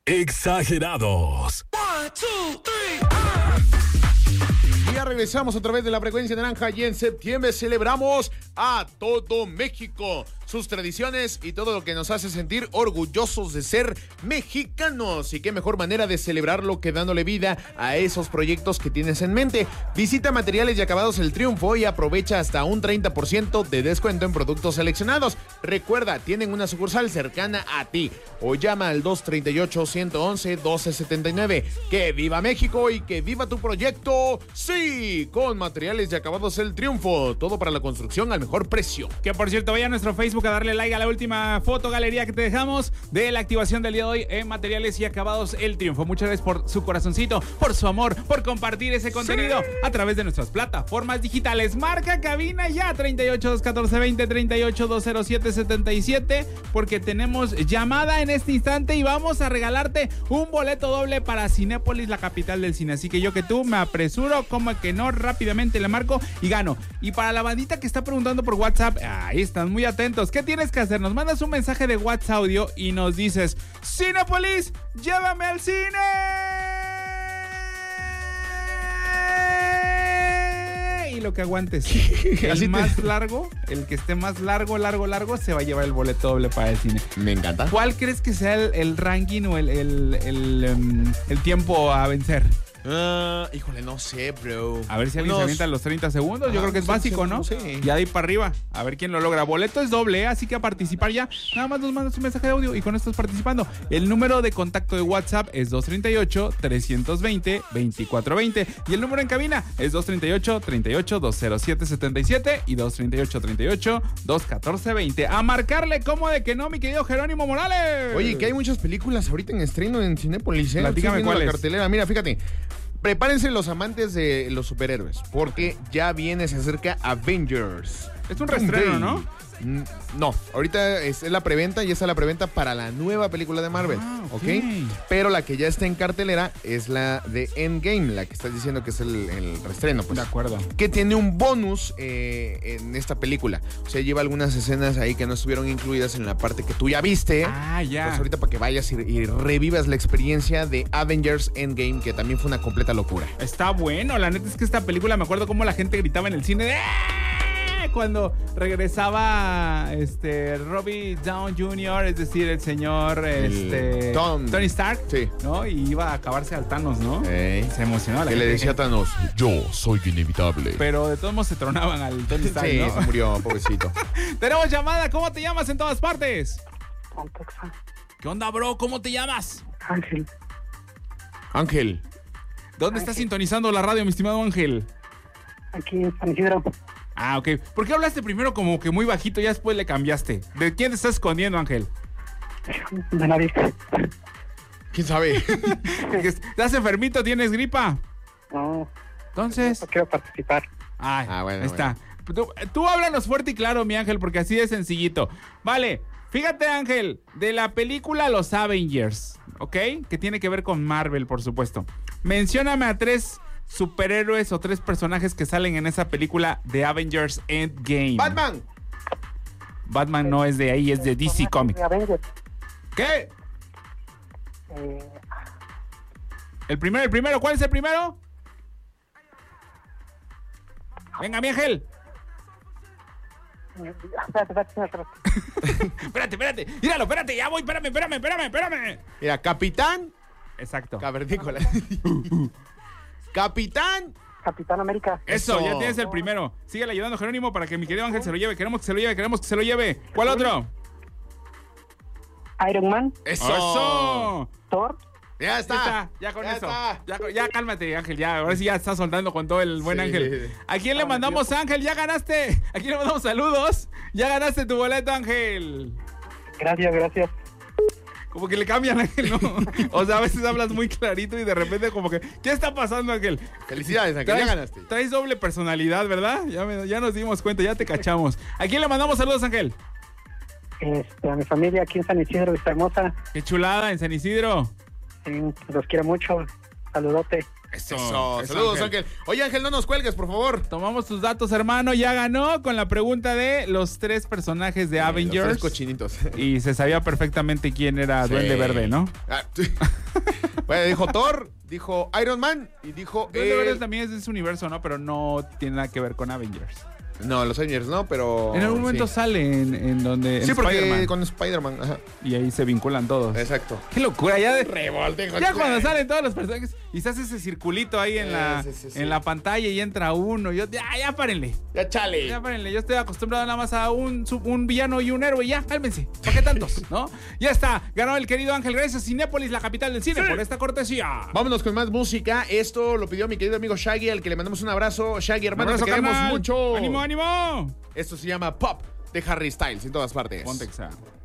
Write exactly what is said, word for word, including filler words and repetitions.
exagerados. One, two, three, ah. Y ya regresamos a través de la frecuencia naranja y en septiembre celebramos a todo México, sus tradiciones y todo lo que nos hace sentir orgullosos de ser mexicanos. Y qué mejor manera de celebrarlo que dándole vida a esos proyectos que tienes en mente. Visita Materiales y Acabados El Triunfo y aprovecha hasta un treinta por ciento de descuento en productos seleccionados. Recuerda, tienen una sucursal cercana a ti o llama al dos treinta y ocho, ciento once, doce setenta y nueve. ¡Que viva México y que viva tu proyecto! ¡Sí! Con Materiales y Acabados El Triunfo. Todo para la construcción al mejor precio. Que por cierto, vaya a nuestro Facebook a darle like a la última foto galería que te dejamos de la activación del día de hoy en Materiales y Acabados El Triunfo. Muchas gracias por su corazoncito, por su amor, por compartir ese contenido sí. a través de nuestras plataformas digitales. Marca cabina ya treinta y ocho, dos catorce, veinte, treinta y ocho, dos cero siete, setenta y siete, porque tenemos llamada en este instante y vamos a regalarte un boleto doble para Cinépolis, la capital del cine. Así que yo que tú me apresuro, como que no, rápidamente le marco y gano. Y para la bandita que está preguntando por WhatsApp, ahí están muy atentos. ¿Qué tienes que hacer? Nos mandas un mensaje de WhatsApp audio y nos dices: Cinépolis, llévame al cine. Y lo que aguantes. El más te... largo, el que esté más largo, largo, largo, se va a llevar el boleto doble para el cine. Me encanta. ¿Cuál crees que sea el, el ranking o el, el, el, um, el tiempo a vencer? Uh, híjole, no sé, bro. A ver si alguien Unos... se avienta los treinta segundos. Yo ah, creo que es básico, ¿no? Sí. Ya de ahí para arriba. A ver quién lo logra. Boleto es doble, ¿eh? Así que a participar ya. Nada más nos mandas un mensaje de audio y con esto estás participando. El número de contacto de WhatsApp es dos treinta y ocho, trescientos veinte, veinticuatro veinte. Y el número en cabina es dos treinta y ocho, treinta y ocho, dos cero siete, setenta y siete y dos treinta y ocho, treinta y ocho, dos catorce, veinte. A marcarle, como de que no, mi querido Jerónimo Morales. Oye, que hay muchas películas ahorita en estreno en Cinépolis, ¿eh? Platícame cuál la es. cartelera. Mira, fíjate. Prepárense los amantes de los superhéroes, porque ya viene, se acerca Avengers. Es un reestreno, ¿no? No, ahorita es la preventa y esa es la preventa para la nueva película de Marvel, ah, okay. ¿ok? Pero la que ya está en cartelera es la de Endgame, la que estás diciendo que es el, el reestreno, pues. De acuerdo. Que tiene un bonus eh, en esta película. O sea, lleva algunas escenas ahí que no estuvieron incluidas en la parte que tú ya viste. Ah, ya. Pues ahorita para que vayas y, y revivas la experiencia de Avengers Endgame, que también fue una completa locura. Está bueno, la neta es que esta película, me acuerdo cómo la gente gritaba en el cine de... cuando regresaba este Robbie Downey junior, es decir, el señor este, Tom. Tony Stark, sí. ¿no? Y iba a acabarse al Thanos, ¿no? Ey. Se emocionó la que gente. le decía a Thanos: yo soy inevitable. Pero de todos modos se tronaban al Tony Stark, sí, ¿no? se murió, pobrecito. Tenemos llamada, ¿cómo te llamas en todas partes? Contexto. ¿Qué onda, bro? ¿Cómo te llamas? Ángel. Ángel. ¿Dónde Ángel. estás sintonizando la radio, mi estimado Ángel? Aquí en San Isidro. Ah, ok. ¿Por qué hablaste primero como que muy bajito y ya después le cambiaste? ¿De quién te estás escondiendo, Ángel? De nadie. ¿Quién sabe? ¿Estás enfermito? ¿Tienes gripa? No. Entonces... No quiero participar. Ay, ah, bueno, ahí está. Tú, tú háblanos fuerte y claro, mi Ángel, porque así de sencillito. Vale, fíjate, Ángel, de la película Los Avengers, ¿ok? Que tiene que ver con Marvel, por supuesto. Mencióname a tres superhéroes o tres personajes que salen en esa película de Avengers Endgame. ¡Batman! Batman no es de ahí, es de D C Comics. ¿Qué? Eh... El primero, el primero, ¿cuál es el primero? Venga, mi Ángel. Espérate, espérate, espérate. Espérate, espérate. Míralo, espérate, ya voy, espérame, espérame, espérame, espérame. Mira, Capitán. Exacto. Cavernícola. Capitán. Capitán América. Eso, Eso, ya tienes el primero. Síguele ayudando, Jerónimo, para que mi querido Ángel se lo lleve. Queremos que se lo lleve, queremos que se lo lleve. ¿Cuál otro? Iron Man. Eso. ¡Eso! Thor. Ya está. Ya está, ya con ya eso. Está. Ya, ya cálmate, Ángel, ya. Ahora sí ya estás soltando con todo el buen Sí. Ángel. ¿A quién le mandamos, Ángel? Ya ganaste. ¿A quién le mandamos saludos? Ya ganaste tu boleto, Ángel. Gracias, gracias. Como que le cambian, Ángel, ¿no? O sea, a veces hablas muy clarito y de repente como que... ¿Qué está pasando, Ángel? Felicidades, Ángel, ya ganaste. Traes doble personalidad, ¿verdad? Ya, me- ya nos dimos cuenta, ya te cachamos. ¿A quién le mandamos saludos, Ángel? Este, a mi familia aquí en San Isidro, Vista Hermosa. Qué chulada, en San Isidro. Sí, los quiero mucho. Saludote. Eso, Eso, eso, saludos, Ángel. Oye, Ángel, no nos cuelgues, por favor. Tomamos tus datos, hermano. Ya ganó con la pregunta de los tres personajes de Avengers. Los tres cochinitos. Y se sabía perfectamente quién era Sí. Duende Verde, ¿no? Ah, sí. Bueno, dijo Thor, dijo Iron Man y dijo... Duende el- Verde también es de ese universo, ¿no? Pero no tiene nada que ver con Avengers. No, los Avengers no, pero... En algún momento sí. sale en, en donde... Sí, en porque Spider-Man. con Spider-Man, ajá. Y ahí se vinculan todos. Exacto. Qué locura, ya de... Revoltejo. Ya cuando salen todos los personajes y se hace ese circulito ahí en, Sí, la, sí, sí, sí. en la pantalla y entra uno. Yo, ya, ya párenle. Ya chale. Ya párenle. Yo estoy acostumbrado nada más a un, sub- un villano y un héroe. Ya, cálmense. ¿Para qué tantos? ¿No? Ya está. Ganó el querido Ángel. Gracias, Cinépolis, la capital del cine, Sí. por esta cortesía. Vámonos con más música. Esto lo pidió mi querido amigo Shaggy, al que le mandamos un abrazo. Shaggy, hermano, Un te abrazo, queremos carnal. mucho. ¡Ánimo, ánimo! Esto se llama Pop de Harry Styles en todas partes. Ponte que sea.